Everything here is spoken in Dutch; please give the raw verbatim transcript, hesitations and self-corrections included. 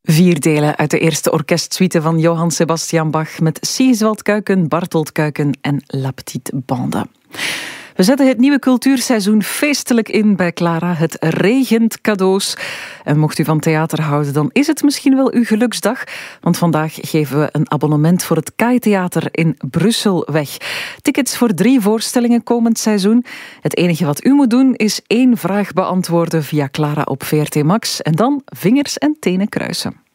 Vier delen uit de eerste orkestsuite van Johann Sebastian Bach met Sigiswald Kuiken, Bartold Kuiken en La Petite Bande. We zetten het nieuwe cultuurseizoen feestelijk in bij Clara. Het regent cadeaus. En mocht u van theater houden, dan is het misschien wel uw geluksdag. Want vandaag geven we een abonnement voor het K A I Theater in Brussel weg. Tickets voor drie voorstellingen komend seizoen. Het enige wat u moet doen is één vraag beantwoorden via Clara op V R T Max. En dan vingers en tenen kruisen.